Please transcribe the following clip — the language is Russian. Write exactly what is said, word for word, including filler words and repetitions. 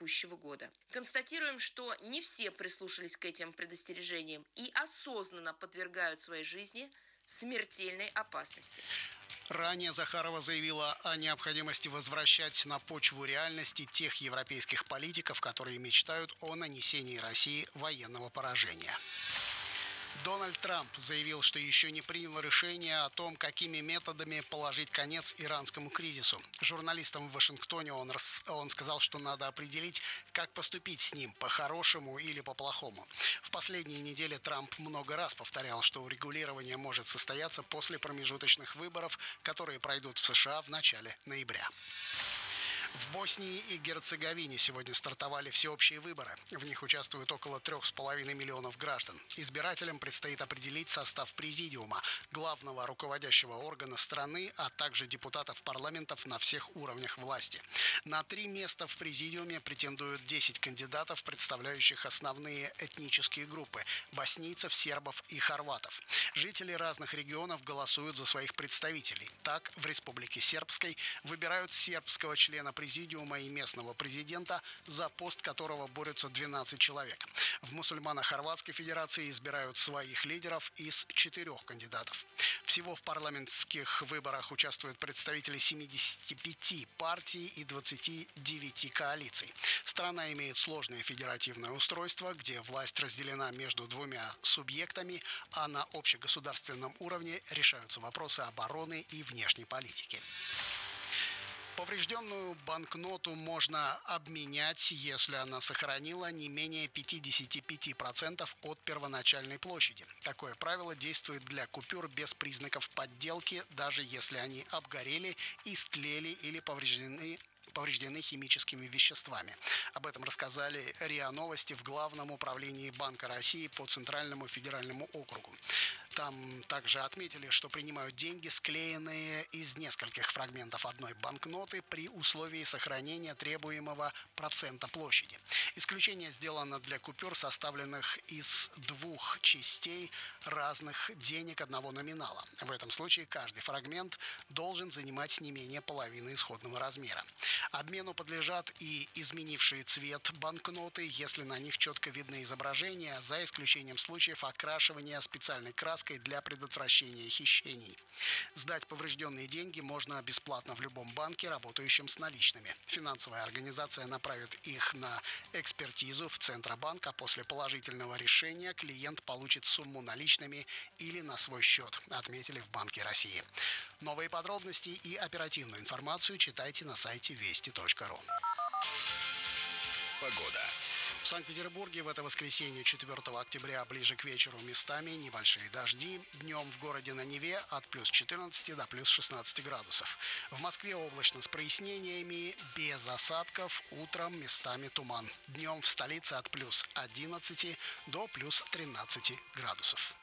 текущего года. Констатируем, что не все прислушались к этим предостережениям и осознанно подвергают своей жизни смертельной опасности. Ранее Захарова заявила о необходимости возвращать на почву реальности тех европейских политиков, которые мечтают о нанесении России военного поражения. Дональд Трамп заявил, что еще не принял решение о том, какими методами положить конец иранскому кризису. Журналистам в Вашингтоне он, рас... он сказал, что надо определить, как поступить с ним, по-хорошему или по-плохому. В последние недели Трамп много раз повторял, что урегулирование может состояться после промежуточных выборов, которые пройдут в США в начале ноября. В Боснии и Герцеговине сегодня стартовали всеобщие выборы. В них участвуют около трех с половиной миллионов граждан. Избирателям предстоит определить состав президиума, главного руководящего органа страны, а также депутатов парламентов на всех уровнях власти. На три места в президиуме претендуют десять кандидатов, представляющих основные этнические группы – боснийцев, сербов и хорватов. Жители разных регионов голосуют за своих представителей. Так, в Республике Сербской выбирают сербского члена президиума и местного президента, за пост которого борются двенадцать человек. В мусульмано-хорватской федерации избирают своих лидеров из четырех кандидатов. Всего в парламентских выборах участвуют представители семидесяти пяти партий и двадцати девяти коалиций. Страна имеет сложное федеративное устройство, где власть разделена между двумя субъектами, а на общегосударственном уровне решаются вопросы обороны и внешней политики. Поврежденную банкноту можно обменять, если она сохранила не менее пятьдесят пять процентов от первоначальной площади. Такое правило действует для купюр без признаков подделки, даже если они обгорели, истлели или повреждены повреждены химическими веществами. Об этом рассказали РИА Новости в Главном управлении Банка России по Центральному федеральному округу. Там также отметили, что принимают деньги, склеенные из нескольких фрагментов одной банкноты при условии сохранения требуемого процента площади. Исключение сделано для купюр, составленных из двух частей разных денег одного номинала. В этом случае каждый фрагмент должен занимать не менее половины исходного размера. Обмену подлежат и изменившие цвет банкноты, если на них четко видны изображения, за исключением случаев окрашивания специальной краской для предотвращения хищений. Сдать поврежденные деньги можно бесплатно в любом банке, работающем с наличными. Финансовая организация направит их на экспертизу в Центробанк, а после положительного решения клиент получит сумму наличными или на свой счет, отметили в Банке России. Новые подробности и оперативную информацию читайте на сайте вести точка ру. Погода. В Санкт-Петербурге в это воскресенье, четвёртого октября, ближе к вечеру местами небольшие дожди. Днем в городе на Неве от плюс четырнадцати до плюс шестнадцати градусов. В Москве облачно с прояснениями, без осадков, утром местами туман. Днем в столице от плюс одиннадцати до плюс тринадцати градусов.